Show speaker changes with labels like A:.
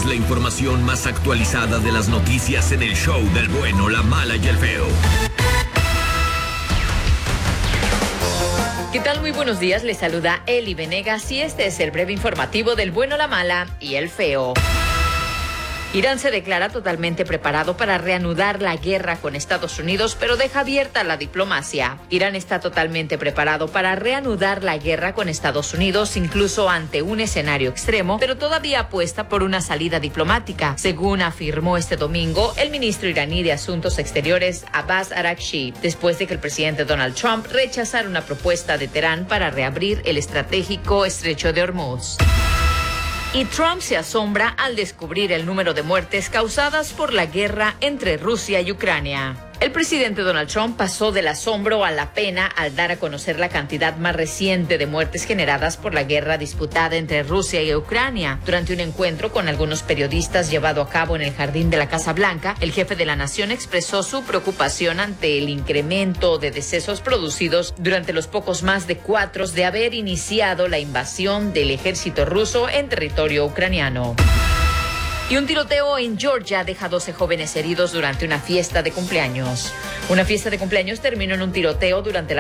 A: es la información más actualizada de las noticias en el show del bueno, la mala y el feo.
B: ¿Qué tal? Muy buenos días, les saluda Eli Venegas y este es el breve informativo del bueno, la mala y el feo. Irán se declara totalmente preparado para reanudar la guerra con Estados Unidos, pero deja abierta la diplomacia. Irán está totalmente preparado para reanudar la guerra con Estados Unidos, incluso ante un escenario extremo, pero todavía apuesta por una salida diplomática, según afirmó este domingo el ministro iraní de Asuntos Exteriores, Abbas Araghchi, después de que el presidente Donald Trump rechazara una propuesta de Teherán para reabrir el estratégico estrecho de Hormuz. Y Trump se asombra al descubrir el número de muertes causadas por la guerra entre Rusia y Ucrania. El presidente Donald Trump pasó del asombro a la pena al dar a conocer la cantidad más reciente de muertes generadas por la guerra disputada entre Rusia y Ucrania. Durante un encuentro con algunos periodistas llevado a cabo en el jardín de la Casa Blanca, el jefe de la nación expresó su preocupación ante el incremento de decesos producidos durante los pocos más de 4 de haber iniciado la invasión del ejército ruso en territorio ucraniano. Y un tiroteo en Georgia deja 12 jóvenes heridos durante una fiesta de cumpleaños. Una fiesta de cumpleaños terminó en un tiroteo durante la